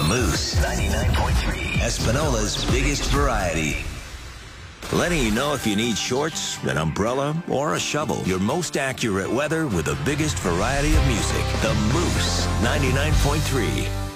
The Moose 99.3, Espinola's biggest variety. Letting you know if you need shorts, an umbrella, or a shovel. Your most accurate weather with the biggest variety of music. The Moose 99.3.